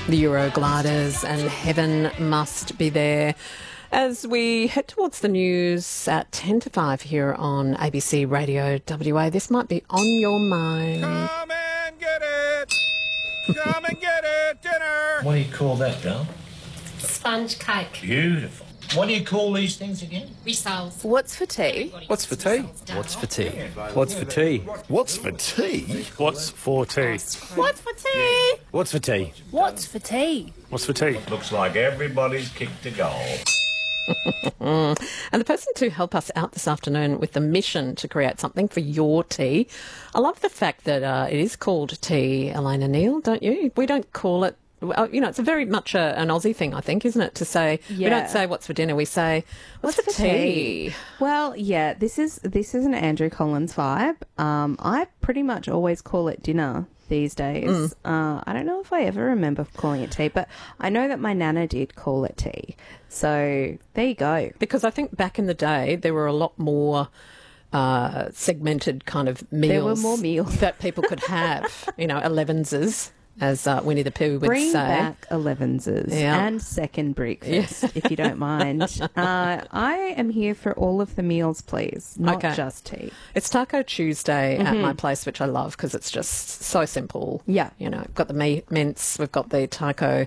The Eurogliders and Heaven Must Be There. As we head towards the news at 10 to 5 here on ABC Radio WA, this might be on your mind. Come and get it! Come and get it, dinner! What do you call that, Joe? Sponge cake. Beautiful. What do you call these things again? Rissoles. What's for tea? What's for tea? What's for tea? What's for tea? What's for tea? What's for tea? What's for tea? What's for tea? What's for tea? What's for tea? Looks like everybody's kicked a goal. And the person to help us out this afternoon with the mission to create something for your tea. I love the fact that it is called tea, Elena Neal, don't you? We don't call it, it's a very much an Aussie thing, I think, isn't it? To say, we don't say what's for dinner, we say, what's for tea? Well, yeah, this is an Andrew Collins vibe. I pretty much always call it dinner these days. I don't know if I ever remember calling it tea, but I know that my nana did call it tea. So there you go. Because I think back in the day, there were a lot more segmented kind of meals. There were more meals. That people could have, elevenses, as Winnie the Pooh would Bring say. back elevenses and second breakfast, if you don't mind. I am here for all of the meals, please, not just tea. It's Taco Tuesday at my place, which I love because it's just so simple. Yeah. We've got the mince, we've got the taco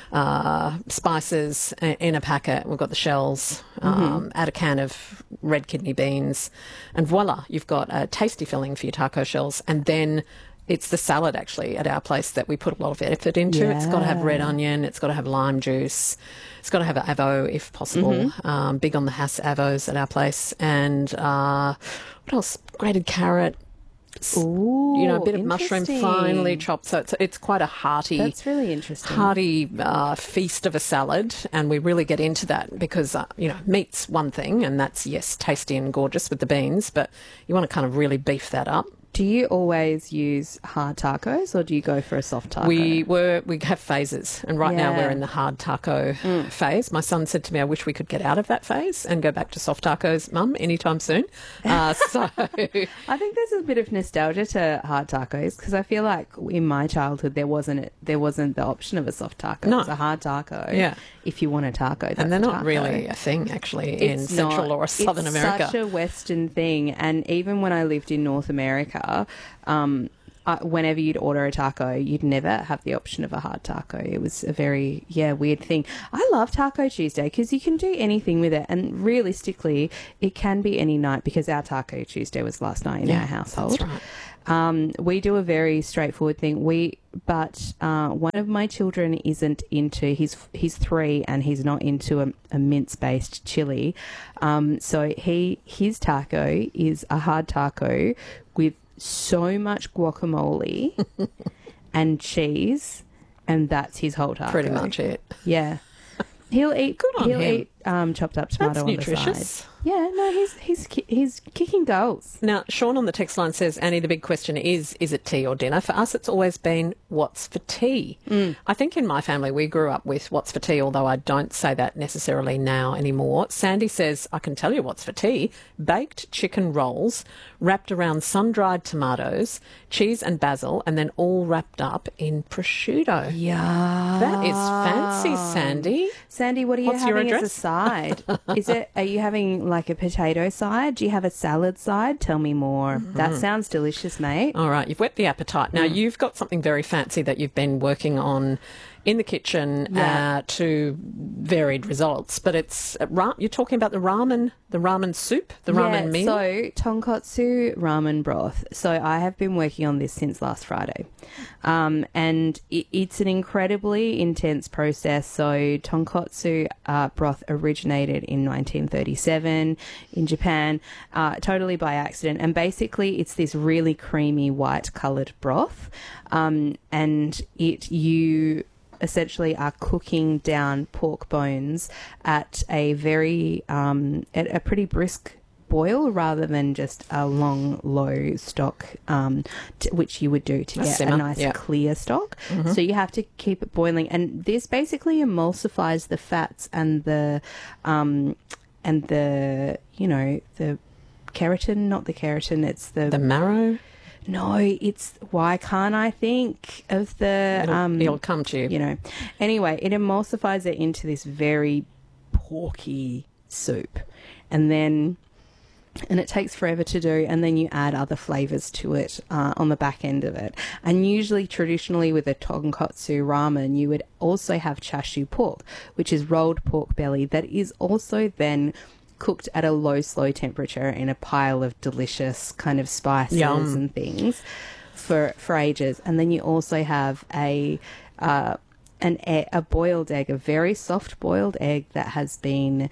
spices in a packet, we've got the shells, add a can of red kidney beans, and voila, you've got a tasty filling for your taco shells. And then it's the salad, actually, at our place that we put a lot of effort into. Yeah. It's got to have red onion. It's got to have lime juice. It's got to have avo, if possible. Big on the Hass avos at our place. And what else? Grated carrot. Ooh, a bit of mushroom finely chopped. So it's quite a hearty. That's really interesting. Hearty feast of a salad, and we really get into that because meat's one thing, and that's tasty and gorgeous with the beans, but you want to kind of really beef that up. Do you always use hard tacos or do you go for a soft taco? We have phases, and right now we're in the hard taco phase. My son said to me, I wish we could get out of that phase and go back to soft tacos, Mum, anytime soon. I think there's a bit of nostalgia to hard tacos because I feel like in my childhood there wasn't the option of a soft taco. No. It was a hard taco. Yeah. If you want a taco, that's and they're not taco. really a thing actually in Central or Southern America. It's such a Western thing, and even when I lived in North America, whenever you'd order a taco, you'd never have the option of a hard taco. It was a very, weird thing. I love Taco Tuesday because you can do anything with it. And realistically, it can be any night because our Taco Tuesday was last night in our household. That's right. We do a very straightforward thing. But one of my children isn't into, he's 3 and he's not into a mince-based chili. So his taco is a hard taco with so much guacamole and cheese, and that's his whole taco. Pretty much it. Yeah. He'll eat chopped up tomato That's on nutritious. the side. Yeah, no, he's kicking goals. Now, Sean on the text line says, Annie, the big question is it tea or dinner? For us, it's always been what's for tea. I think in my family we grew up with what's for tea, although I don't say that necessarily now anymore. Sandy says, I can tell you what's for tea. Baked chicken rolls wrapped around sun-dried tomatoes, cheese and basil, and then all wrapped up in prosciutto. Yeah. That is fancy, Sandy. Sandy, what are you What's your having as a address? side? Are you having like a potato side? Do you have a salad side? Tell me more. That sounds delicious, mate. All right, you've whet the appetite. Now, you've got something very fancy that you've been working on in the kitchen to varied results, but it's you're talking about the ramen soup, the ramen meal? So tonkotsu ramen broth. So I have been working on this since last Friday, and it's an incredibly intense process. So tonkotsu broth originated in 1937 in Japan, totally by accident, and basically it's this really creamy white coloured broth, and you essentially are cooking down pork bones at a very at a pretty brisk boil rather than just a long low stock which you would do to get simmer, a nice clear stock. So you have to keep it boiling, and this basically emulsifies the fats and the keratin, not the keratin, it's the marrow. No, it's why can't I think of the It'll come to you. you know. Anyway, it emulsifies it into this very porky soup. And it takes forever to do, and then you add other flavours to it on the back end of it. And usually, traditionally, with a tonkotsu ramen, you would also have chashu pork, which is rolled pork belly that is also then cooked at a low, slow temperature in a pile of delicious kind of spices and things for ages. And then you also have a boiled egg, a very soft boiled egg that has been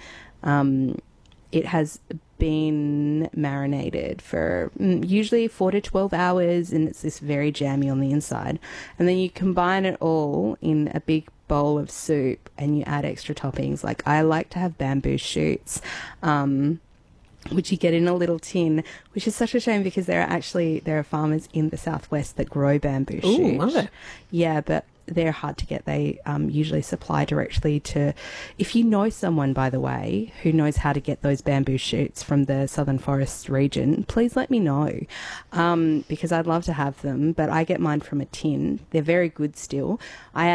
been marinated for usually 4 to 12 hours, and it's this very jammy on the inside. And then you combine it all in a big bowl of soup and you add extra toppings. Like I like to have bamboo shoots, which you get in a little tin, which is such a shame because there are farmers in the southwest that grow bamboo shoots. Ooh, are there? Yeah, but they're hard to get. They usually supply directly to... If you know someone, by the way, who knows how to get those bamboo shoots from the Southern Forest region, please let me know, because I'd love to have them, but I get mine from a tin. They're very good still. I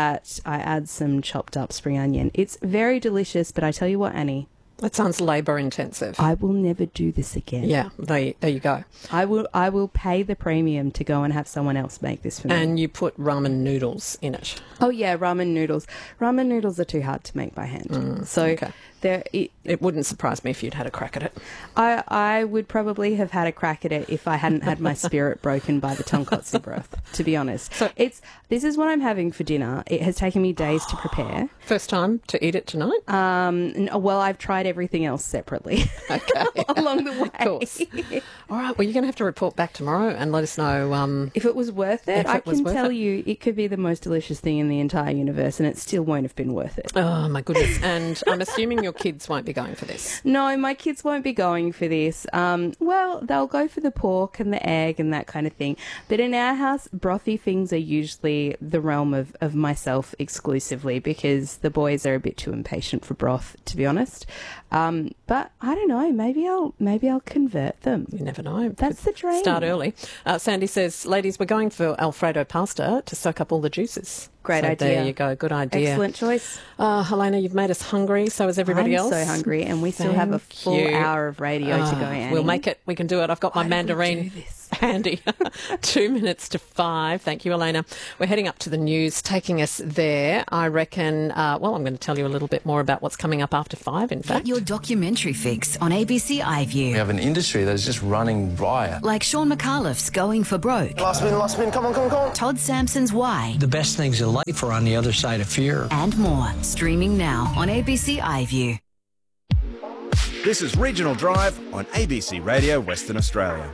add some chopped up spring onion. It's very delicious, but I tell you what, Annie... That sounds labour intensive. I will never do this again. Yeah, there you go. I will pay the premium to go and have someone else make this for me. And you put ramen noodles in it. Oh yeah, ramen noodles. Ramen noodles are too hard to make by hand. Okay. It wouldn't surprise me if you'd had a crack at it. I would probably have had a crack at it if I hadn't had my spirit broken by the tonkotsu broth, to be honest. So this is what I'm having for dinner. It has taken me days to prepare. First time to eat it tonight? Well, I've tried everything else separately. Okay. Along the way. Of course. All right, well, you're going to have to report back tomorrow and let us know... if it was worth it. I can tell you it could be the most delicious thing in the entire universe and it still won't have been worth it. Oh, my goodness. And I'm assuming your kids won't be going for this. No, my kids won't be going for this. Well, they'll go for the pork and the egg and that kind of thing. But in our house, brothy things are usually the realm of myself exclusively because the boys are a bit too impatient for broth, to be honest. But I don't know. Maybe I'll convert them. You never know. That's the dream. Start early. Sandy says, ladies, we're going for Alfredo pasta to soak up all the juices. Great idea. There you go. Good idea. Excellent choice. Helena, you've made us hungry. So is everybody else. I'm so hungry, and we still have a full hour of radio to go, Annie. We'll make it. We can do it. I've got my mandarin handy. 2 minutes to 5. Thank you, Elena. We're heading up to the news, taking us there. I reckon, I'm going to tell you a little bit more about what's coming up after 5, in fact. Get your documentary fix on ABC iView. We have an industry that is just running riot. Like Sean McAuliffe's Going for Broke. Last spin, come on. Todd Sampson's Why. The best things in life are on the other side of fear. And more. Streaming now on ABC iView. This is Regional Drive on ABC Radio Western Australia.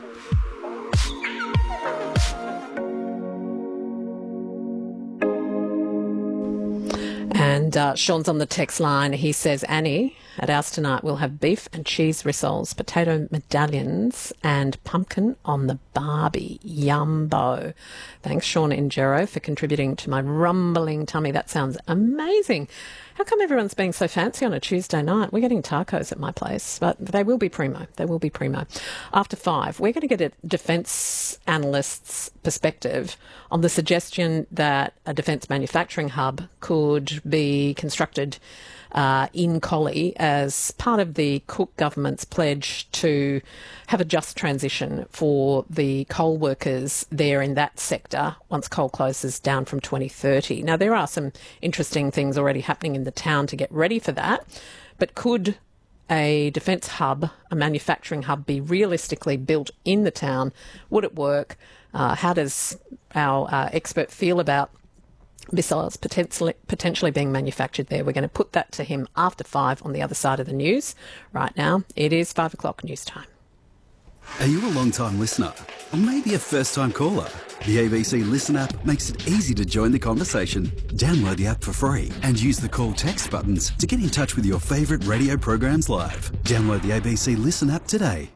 And Sean's on the text line. He says, Annie, at ours tonight we'll have beef and cheese rissoles, potato medallions and pumpkin on the barbie. Yumbo. Thanks, Sean in Gero, for contributing to my rumbling tummy. That sounds amazing. How come everyone's being so fancy on a Tuesday night? We're getting tacos at my place, but they will be primo. They will be primo. After 5, we're going to get a defence analyst's perspective on the suggestion that a defence manufacturing hub could be constructed in Collie as part of the Cook government's pledge to have a just transition for the coal workers there in that sector once coal closes down from 2030. Now, there are some interesting things already happening in the town to get ready for that, but could a defence hub, a manufacturing hub, be realistically built in the town? Would it work? How does our expert feel about missiles potentially being manufactured there? We're going to put that to him after 5 on the other side of the news. Right now, it is 5 o'clock news time. Are you a long-time listener? Or maybe a first-time caller? The ABC Listen app makes it easy to join the conversation. Download the app for free and use the call text buttons to get in touch with your favourite radio programs live. Download the ABC Listen app today.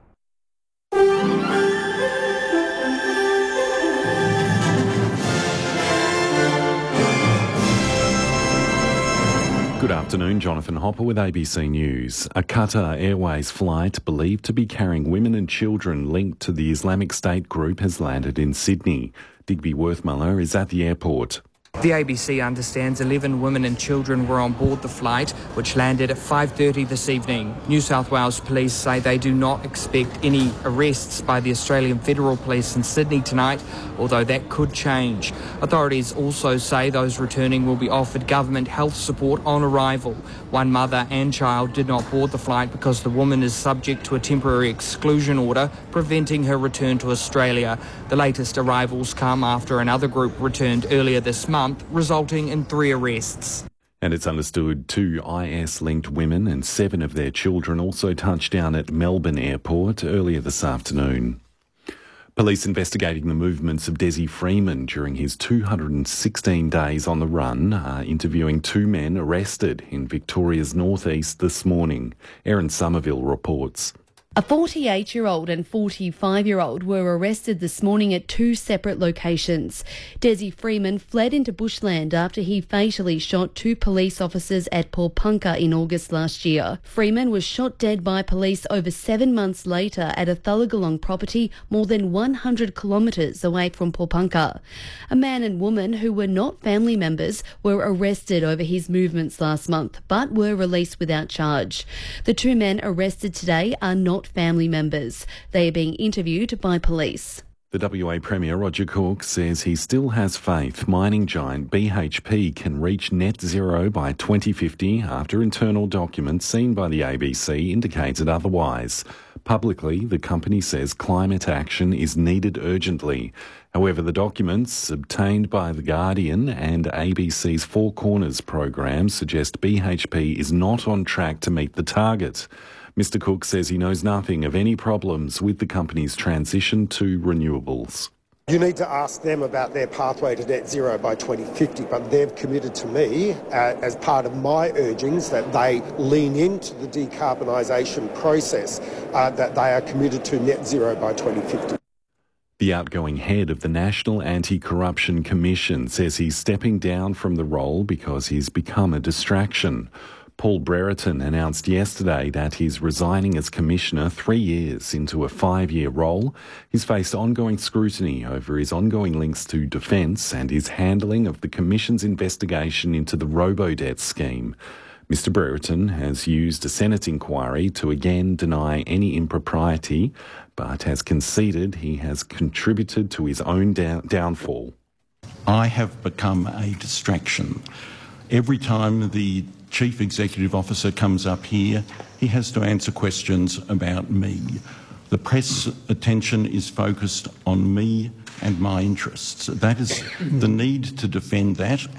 Good afternoon, Jonathan Hopper with ABC News. A Qatar Airways flight believed to be carrying women and children linked to the Islamic State group has landed in Sydney. Digby Worthmuller is at the airport. The ABC understands 11 women and children were on board the flight, which landed at 5:30 this evening. New South Wales Police say they do not expect any arrests by the Australian Federal Police in Sydney tonight, although that could change. Authorities also say those returning will be offered government health support on arrival. One mother and child did not board the flight because the woman is subject to a temporary exclusion order preventing her return to Australia. The latest arrivals come after another group returned earlier this month, resulting in 3 arrests. And it's understood 2 IS-linked women and 7 of their children also touched down at Melbourne Airport earlier this afternoon. Police investigating the movements of Desi Freeman during his 216 days on the run are interviewing 2 men arrested in Victoria's northeast this morning. Erin Somerville reports. A 48-year-old and 45-year-old were arrested this morning at 2 separate locations. Desi Freeman fled into bushland after he fatally shot 2 police officers at Paulpunka in August last year. Freeman was shot dead by police over 7 months later at a Thullagalong property more than 100 kilometres away from Paulpunka. A man and woman who were not family members were arrested over his movements last month, but were released without charge. The 2 men arrested today are not family members. They are being interviewed by police. The WA Premier Roger Cook says he still has faith mining giant BHP can reach net zero by 2050 after internal documents seen by the ABC indicated otherwise. Publicly, the company says climate action is needed urgently. However, the documents obtained by The Guardian and ABC's Four Corners program suggest BHP is not on track to meet the target. Mr. Cook says he knows nothing of any problems with the company's transition to renewables. You need to ask them about their pathway to net zero by 2050, but they've committed to me, as part of my urgings, that they lean into the decarbonisation process, that they are committed to net zero by 2050. The outgoing head of the National Anti-Corruption Commission says he's stepping down from the role because he's become a distraction. Paul Brereton announced yesterday that he's resigning as Commissioner 3 years into a 5-year role. He's faced ongoing scrutiny over his ongoing links to defence and his handling of the Commission's investigation into the robo-debt scheme. Mr. Brereton has used a Senate inquiry to again deny any impropriety, but has conceded he has contributed to his own downfall. I have become a distraction. Every time the Chief Executive Officer comes up here, he has to answer questions about me. The press attention is focused on me and my interests. That is the need to defend that.